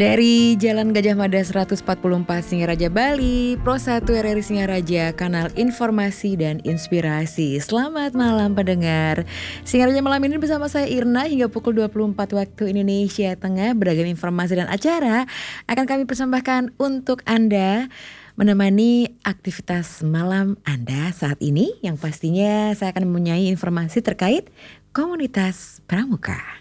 Dari Jalan Gajah Mada 144 Singaraja Bali, Pro 1 RRI Singaraja, kanal informasi dan inspirasi. Selamat malam pendengar. Singaraja malam ini bersama saya Irna hingga pukul 24 waktu Indonesia Tengah. Beragam informasi dan acara akan kami persembahkan untuk Anda, menemani aktivitas malam Anda saat ini, yang pastinya saya akan mempunyai informasi terkait komunitas pramuka.